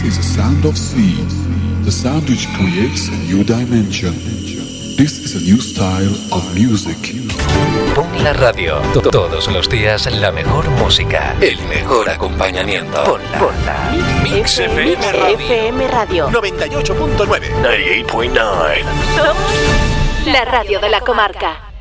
is the sound of sea, the sound which creates a new dimension. This is a new style of music. Pon la radio. Todos los días la mejor música, el mejor acompañamiento. Ponla. Mix FM Radio 98.9. 98.9. Somos la radio de la comarca.